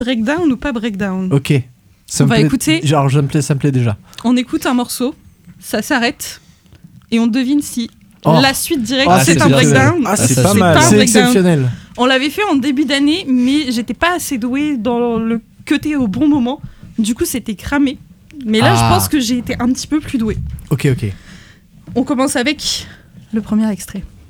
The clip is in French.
Breakdown ou pas breakdown? Ok. On va écouter. Genre, ça me plaît déjà. On écoute un morceau, ça s'arrête, et on devine si la suite directe c'est un breakdown. C'est pas mal. C'est exceptionnel. On l'avait fait en début d'année, mais j'étais pas assez douée dans le cutter au bon moment. Du coup, c'était cramé. Mais là, je pense que j'ai été un petit peu plus douée. Ok. On commence avec le premier extrait.